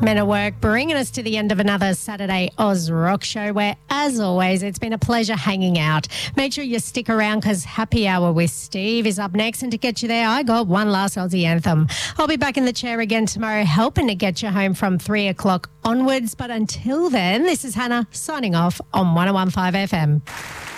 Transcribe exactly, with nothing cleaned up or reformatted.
Men at Work, bringing us to the end of another Saturday Oz Rock Show where, as always, it's been a pleasure hanging out. Make sure you stick around because Happy Hour with Steve is up next, and to get you there, I got one last Aussie anthem. I'll be back in the chair again tomorrow helping to get you home from three o'clock onwards, but until then, this is Hannah signing off on one oh one point five F M.